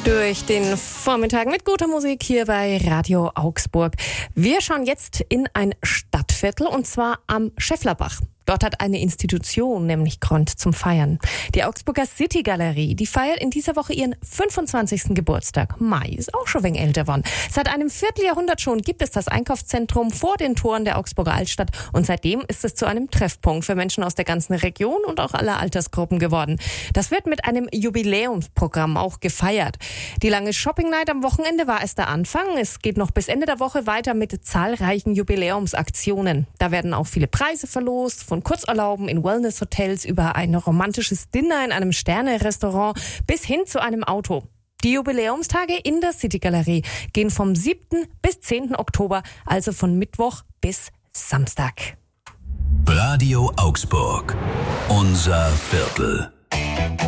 Durch den Vormittag mit guter Musik hier bei Radio Augsburg. Wir schauen jetzt in ein Stadtviertel und zwar am Schäfflerbach. Dort hat eine Institution nämlich Grund zum Feiern. Die Augsburger City Galerie, die feiert in dieser Woche ihren 25. Geburtstag. Mai ist auch schon ein wenig älter geworden. Seit einem Vierteljahrhundert schon gibt es das Einkaufszentrum vor den Toren der Augsburger Altstadt und seitdem ist es zu einem Treffpunkt für Menschen aus der ganzen Region und auch aller Altersgruppen geworden. Das wird mit einem Jubiläumsprogramm auch gefeiert. Die lange Shopping Night am Wochenende war erst der Anfang. Es geht noch bis Ende der Woche weiter mit zahlreichen Jubiläumsaktionen. Da werden auch viele Preise verlost, von Kurzurlauben in Wellness-Hotels über ein romantisches Dinner in einem Sterne-Restaurant bis hin zu einem Auto. Die Jubiläumstage in der City-Galerie gehen vom 7. bis 10. Oktober, also von Mittwoch bis Samstag. Radio Augsburg. Unser Viertel.